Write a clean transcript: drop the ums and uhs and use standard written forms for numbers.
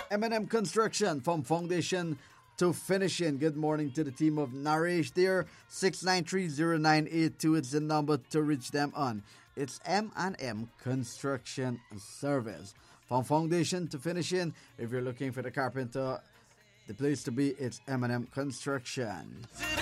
M&M Construction from foundation to finishing. Good morning to the team of Naresh there. 6930982 is the number to reach them on. It's M&M Construction Service. From foundation to finishing, if you're looking for the carpenter, the place to be, it's M&M Construction.